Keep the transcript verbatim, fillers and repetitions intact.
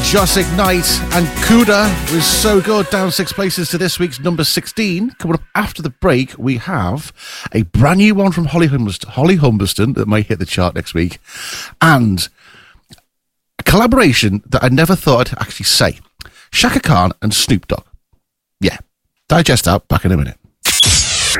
Just Ignite and Kuda was so good, down six places to this week's number sixteen. Coming up after the break, we have a brand new one from Holly Humberston, Holly Humberston that might hit the chart next week, and a collaboration that I never thought I'd actually say. Shaka Khan and Snoop Dogg. Yeah, digest that, back in a minute.